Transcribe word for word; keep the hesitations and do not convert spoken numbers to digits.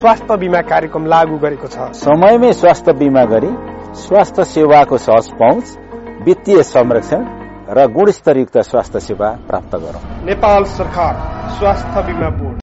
स्वास्थ्य बीमा कार्यक्रम लागू गरेको छ। समयमै स्वास्थ्य बीमा गरी स्वास्थ्य सेवाको सहज पहुँच, वित्तीय संरक्षण र गुणस्तरयुक्त स्वास्थ्य सेवा प्राप्त गरौं। नेपाल सरकार स्वास्थ्य बीमा बोर्ड।